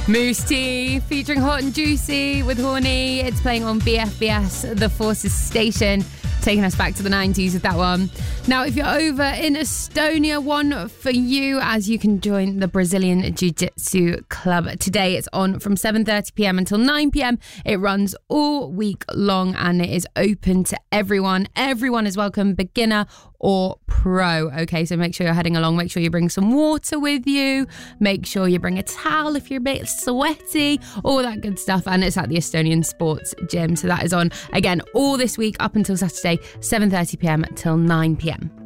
Moose Tea featuring Hot and Juicy with Horny. It's playing on BFBS, The Forces Station, taking us back to the 90s with that one. Now, if you're over in Estonia, one for you, as you can join the Brazilian Jiu-Jitsu Club today. It's on from 7:30pm until 9pm. It runs all week long and it is open to everyone. Everyone is welcome, beginner or pro. Okay, so make sure you're heading along. Make sure you bring some water with you. Make sure you bring a towel if you're a bit sweaty, all that good stuff. And it's at the Estonian Sports Gym. So that is on again all this week up until Saturday, 7:30pm till 9pm.